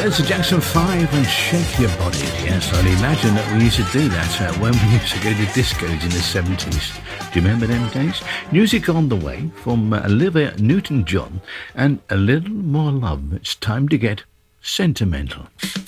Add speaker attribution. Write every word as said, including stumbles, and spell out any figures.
Speaker 1: There's the Jackson five and Shake Your Body. Yes, I'd imagine that we used to do that uh, when we used to go to discos in the seventies. Do you remember them days? Music on the way from uh, Olivia Newton-John and A Little More Love. It's time to get sentimental.